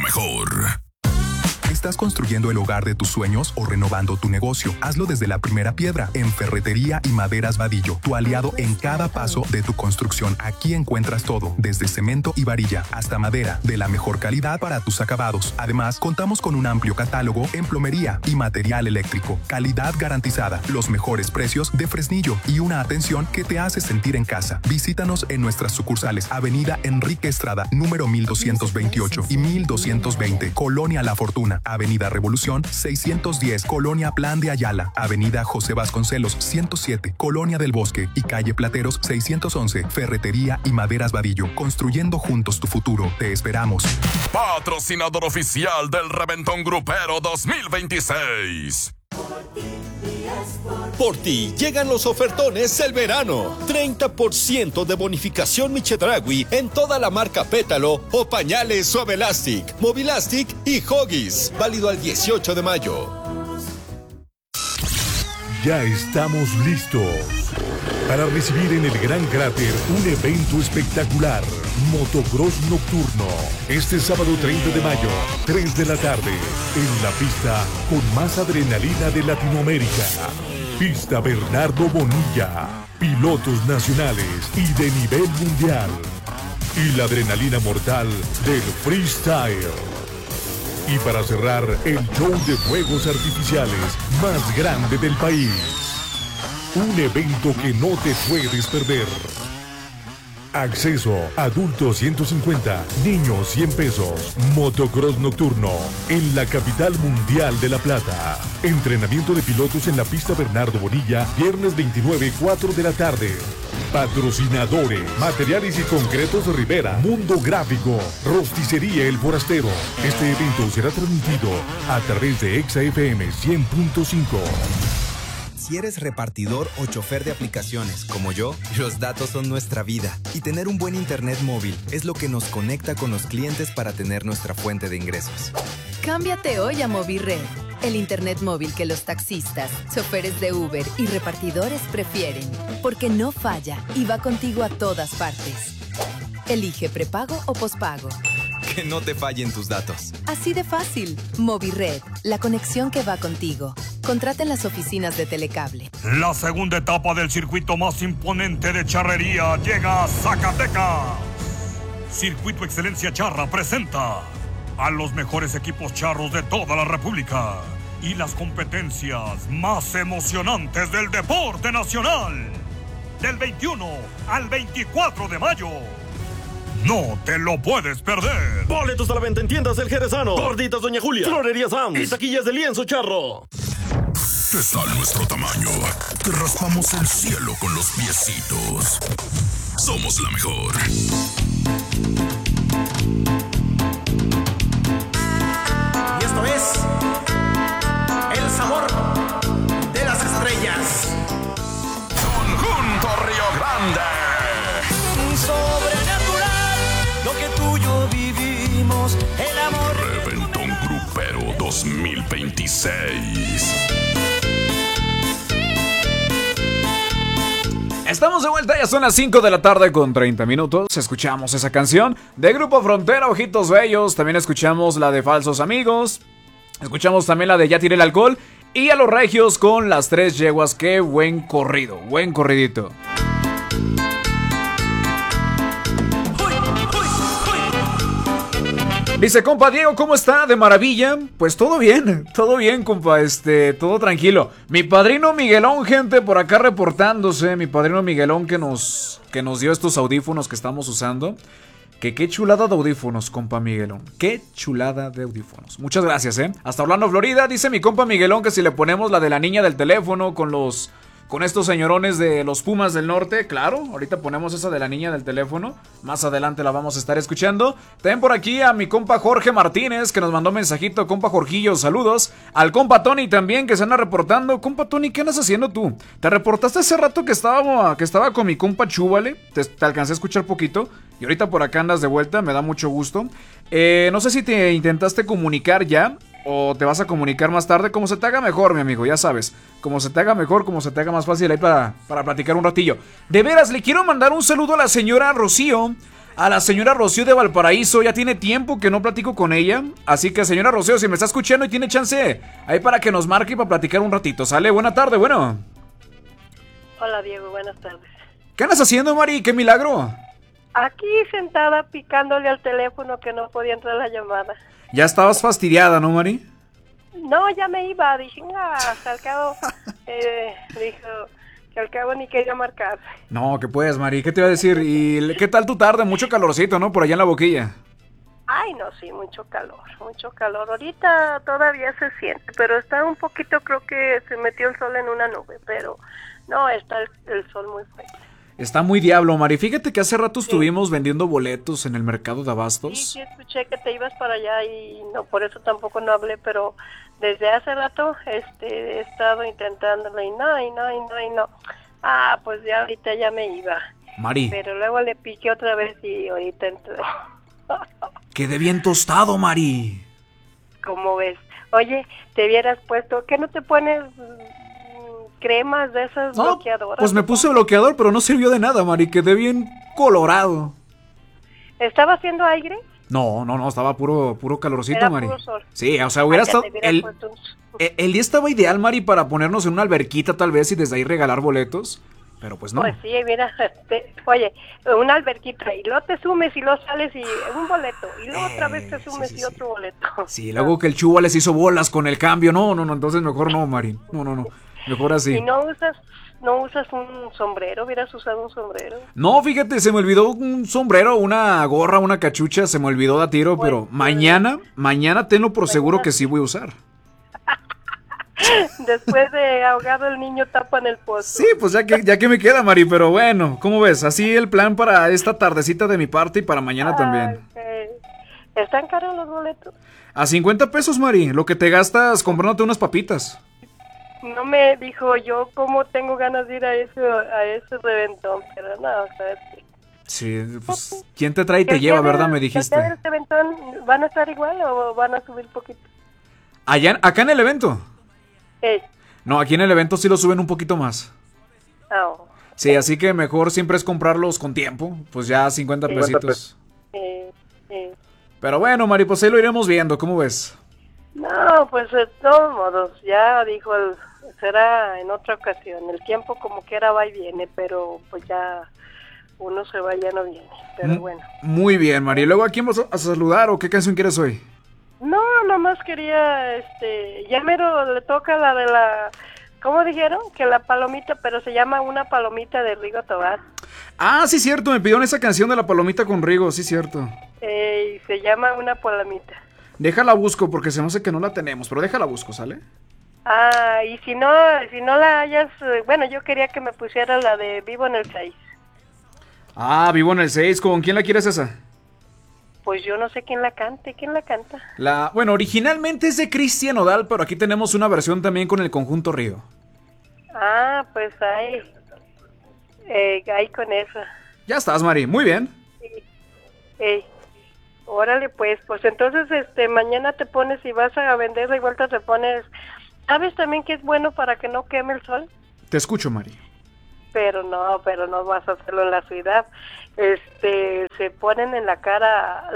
mejor. ¿Estás construyendo el hogar de tus sueños o renovando tu negocio? Hazlo desde la primera piedra en Ferretería y Maderas Vadillo, tu aliado en cada paso de tu construcción. Aquí encuentras todo, desde cemento y varilla hasta madera, de la mejor calidad para tus acabados. Además, contamos con un amplio catálogo en plomería y material eléctrico. Calidad garantizada, los mejores precios de Fresnillo y una atención que te hace sentir en casa. Visítanos en nuestras sucursales Avenida Enrique Estrada, número 1228 y 1220, Colonia La Fortuna. Avenida Revolución 610, Colonia Plan de Ayala, Avenida José Vasconcelos 107, Colonia del Bosque y Calle Plateros 611, Ferretería y Maderas Vadillo, construyendo juntos tu futuro. Te esperamos. Patrocinador oficial del Reventón Grupero 2026. Por ti llegan los ofertones del verano. 30% de bonificación Michedragui en toda la marca Pétalo o pañales Suavelastic, Movilastic y Huggies. Válido al 18 de mayo. Ya estamos listos para recibir en el Gran Cráter un evento espectacular. Motocross nocturno. Este sábado 30 de mayo, 3 de la tarde, en la pista con más adrenalina de Latinoamérica. Pista Bernardo Bonilla. Pilotos nacionales y de nivel mundial. Y la adrenalina mortal del freestyle. Y para cerrar, el show de fuegos artificiales más grande del país. Un evento que no te puedes perder. Acceso, adultos 150, niños 100 pesos. Motocross nocturno, en la capital mundial de La Plata. Entrenamiento de pilotos en la pista Bernardo Bonilla, viernes 29, 4 de la tarde. Patrocinadores, Materiales y Concretos Rivera, Mundo Gráfico, Rosticería El Forastero. Este evento será transmitido a través de Exa FM 100.5. Si eres repartidor o chofer de aplicaciones, como yo, los datos son nuestra vida. Y tener un buen internet móvil es lo que nos conecta con los clientes para tener nuestra fuente de ingresos. Cámbiate hoy a Movirred, el internet móvil que los taxistas, choferes de Uber y repartidores prefieren. Porque no falla y va contigo a todas partes. Elige prepago o pospago. Que no te fallen tus datos. Así de fácil. Movirred, la conexión que va contigo. Contrata en las oficinas de Telecable. La segunda etapa del circuito más imponente de charrería llega a Zacatecas. Circuito Excelencia Charra presenta a los mejores equipos charros de toda la República y las competencias más emocionantes del deporte nacional. Del 21 al 24 de mayo. No te lo puedes perder. Boletos a la venta en tiendas del Jerezano, Gorditas Doña Julia, Florería Sams y taquillas de Lienzo Charro. Está a nuestro tamaño. Te raspamos el cielo con los piecitos. Somos la mejor. Y esto es el sabor de las estrellas. Conjunto Río Grande. Sobrenatural, lo que tú y yo vivimos, el amor. Reventón Grupero 2026. Estamos de vuelta, ya son las 5 de la tarde con 30 minutos. Escuchamos esa canción de Grupo Frontera, Ojitos Bellos. También escuchamos la de Falsos Amigos. Escuchamos también la de Ya Tiré el Alcohol. Y a los Regios con Las Tres Yeguas. Qué buen corrido, buen corridito. Dice, compa Diego, ¿cómo está? ¿De maravilla? Pues todo bien, compa, todo tranquilo. Mi padrino Miguelón, gente, por acá reportándose. Mi padrino Miguelón que nos dio estos audífonos que estamos usando. Que qué chulada de audífonos, compa Miguelón. Qué chulada de audífonos. Muchas gracias, Hasta Orlando, Florida, dice mi compa Miguelón que si le ponemos la de la niña del teléfono con estos señorones de los Pumas del Norte, claro, ahorita ponemos esa de la niña del teléfono, más adelante la vamos a estar escuchando. También por aquí a mi compa Jorge Martínez, que nos mandó mensajito, compa Jorgillo, saludos. Al compa Tony también, que se anda reportando. Compa Tony, ¿qué andas haciendo tú? ¿Te reportaste hace rato que estaba con mi compa Chúbale? Te alcancé a escuchar poquito, y ahorita por acá andas de vuelta, me da mucho gusto. No sé si te intentaste comunicar ya, o te vas a comunicar más tarde, como se te haga mejor, mi amigo, ya sabes. Como se te haga mejor, como se te haga más fácil ahí para platicar un ratillo. De veras, le quiero mandar un saludo a la señora Rocío, a la señora Rocío de Valparaíso. Ya tiene tiempo que no platico con ella. Así que, señora Rocío, si me está escuchando y tiene chance, ahí para que nos marque y para platicar un ratito, ¿sale? Buena tarde, bueno. Hola, Diego, buenas tardes. ¿Qué andas haciendo, Mari? ¡Qué milagro! Aquí sentada picándole al teléfono que no podía entrar la llamada. Ya estabas fastidiada, ¿no, Mari? No, ya me iba, dije, hasta al cabo, dijo que al cabo ni quería marcar. No, que puedes, Mari, ¿qué te iba a decir? ¿Y qué tal tu tarde? Mucho calorcito, ¿no? Por allá en la Boquilla. Ay, no, sí, mucho calor. Ahorita todavía se siente, pero está un poquito, creo que se metió el sol en una nube, pero no, está el sol muy fuerte. Está muy diablo, Mari. Fíjate que hace rato estuvimos vendiendo boletos en el mercado de abastos. Sí, escuché que te ibas para allá y no, por eso tampoco no hablé, pero desde hace rato he estado intentándolo y no. Ah, pues ya ahorita ya me iba. Mari. Pero luego le piqué otra vez y ahorita entré. Quedé bien tostado, Mari. ¿Cómo ves? Oye, te hubieras puesto, ¿qué no te pones cremas de esas bloqueadoras? Pues me puse bloqueador, pero no sirvió de nada, Mari. Quedé bien colorado. ¿Estaba haciendo aire? No, estaba puro calorcito, Era Mari. puro sol. Sí, o sea, hubiera estado... El día estaba ideal, Mari, para ponernos en una alberquita tal vez y desde ahí regalar boletos. Pero pues no. Pues sí, mira, oye, una alberquita y luego te sumes y luego sales y un boleto y luego otra vez te sumes y otro boleto. Sí, luego que el Chuba les hizo bolas con el cambio. No, entonces mejor no, Mari. No, mejor así. ¿Y no usas un sombrero? ¿Hubieras usado un sombrero? No, fíjate, se me olvidó un sombrero, una gorra, una cachucha, se me olvidó de tiro, pues, pero mañana tenlo por seguro que sí voy a usar. Después de ahogado el niño tapan el pozo. Sí, pues ya que me queda, Mari, pero bueno, ¿cómo ves? Así el plan para esta tardecita de mi parte y para mañana también. Okay. ¿Están caros los boletos? A 50 pesos, Mari, lo que te gastas comprándote unas papitas. No me dijo yo cómo tengo ganas de ir a ese reventón, pero no, ¿sabes qué? Sí, pues, ¿quién te trae y te lleva, verdad? Me dijiste. ¿El reventón van a estar igual o van a subir poquito? ¿Acá en el evento? Sí. No, aquí en el evento sí lo suben un poquito más. Oh. Sí, así que mejor siempre es comprarlos con tiempo. Pues ya 50 pesitos. Sí. Pero bueno, Mari, pues ahí lo iremos viendo, ¿cómo ves? No, pues de todos modos, ya dijo, será en otra ocasión. El tiempo como quiera va y viene, pero pues ya uno se va y ya no viene. Pero bueno. Muy bien, Mari. ¿Y luego a quién vas a saludar o qué canción quieres hoy? No, nomás quería, ya mero le toca la de la, ¿cómo dijeron? Que la palomita, pero se llama Una Palomita de Rigo Tobar. Ah, sí, cierto, me pidieron esa canción de la palomita con Rigo, sí, cierto. Y se llama Una Palomita. Déjala busco porque se me hace que no la tenemos, pero déjala busco, ¿sale? Ah, y si no la hayas, bueno, yo quería que me pusiera la de Vivo en el 6. Ah, Vivo en el 6, ¿con quién la quieres esa? Pues yo no sé quién la cante, ¿quién la canta? Bueno, originalmente es de Cristian Nodal, pero aquí tenemos una versión también con el conjunto Río. Ah, pues ahí con esa. Ya estás, Mari, muy bien. Sí. Órale, pues entonces mañana te pones y vas a venderla y vuelta te pones. ¿Sabes también que es bueno para que no queme el sol? Te escucho, Mari. Pero no vas a hacerlo en la ciudad. Se ponen en la cara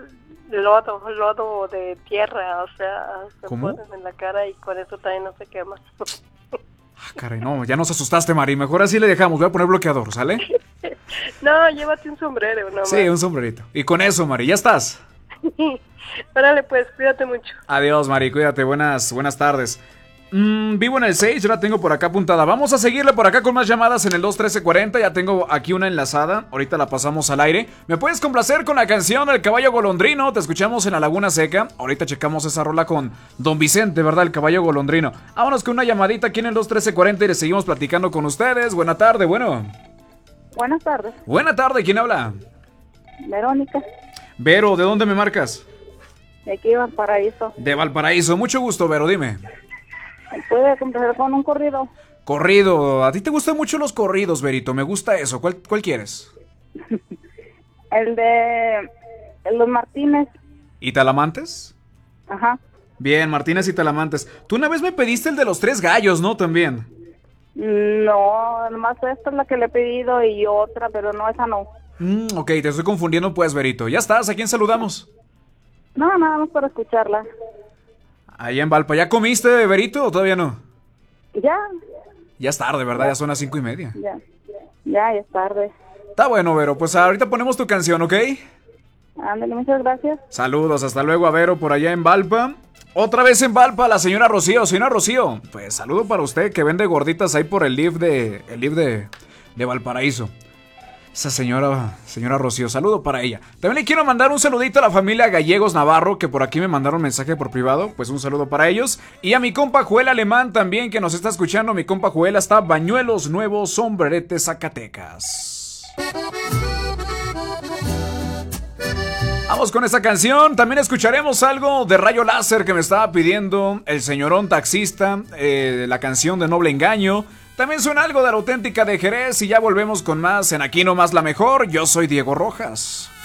lodo de tierra, o sea, se ¿Cómo? ponen en la cara y con eso también no se quema. Ah, caray, no, ya nos asustaste, Mari. Mejor así le dejamos, voy a poner bloqueador, ¿sale? No, llévate un sombrero, nomás. Sí, un sombrerito. Y con eso, Mari, ya estás. Órale, pues, cuídate mucho. Adiós, Mari, cuídate, buenas tardes. Vivo en el 6, yo la tengo por acá apuntada. Vamos a seguirle por acá con más llamadas en el 21340. Ya tengo aquí una enlazada. Ahorita la pasamos al aire. ¿Me puedes complacer con la canción del Caballo Golondrino? Te escuchamos en la Laguna Seca. Ahorita checamos esa rola con Don Vicente, ¿verdad? El Caballo Golondrino. Vámonos con una llamadita aquí en el 21340 y le seguimos platicando con ustedes. Buena tarde, bueno. Buenas tardes. Buena tarde, ¿quién habla? Verónica. Vero, ¿de dónde me marcas? De aquí, Valparaíso. De Valparaíso, mucho gusto, Vero, dime. ¿Puede comenzar con un corrido? Corrido, a ti te gustan mucho los corridos, Verito, me gusta eso. ¿Cuál quieres? El de los Martínez. ¿Y Talamantes? Ajá. Bien, Martínez y Talamantes. Tú una vez me pediste el de los 3 gallos, ¿no? También. No, nomás esta es la que le he pedido y otra, pero no, esa no. Ok, te estoy confundiendo pues, Verito. ¿Ya estás? ¿A quién saludamos? No, nada más para escucharla. Allá en Valpa. ¿Ya comiste, Verito, o todavía no? Ya. Ya es tarde, ¿verdad? Ya son las 5:30. Ya es tarde. Está bueno, Vero. Pues ahorita ponemos tu canción, ¿ok? Ándale, muchas gracias. Saludos, hasta luego a Vero por allá en Valpa. Otra vez en Valpa, la señora Rocío. Señora Rocío, pues saludo para usted que vende gorditas ahí por el lift de Valparaíso. Esa señora Rocío, saludo para ella. También le quiero mandar un saludito a la familia Gallegos Navarro, que por aquí me mandaron mensaje por privado. Pues un saludo para ellos. Y a mi compa Joel Alemán también, que nos está escuchando. Mi compa Joel hasta Bañuelos Nuevos, Sombrerete, Zacatecas. Vamos con esta canción. También escucharemos algo de Rayo Láser que me estaba pidiendo el señorón taxista. La canción de Noble Engaño. También suena algo de La Auténtica de Jerez. Y ya volvemos con más en Aquí Nomás La Mejor. Yo soy Diego Rojas.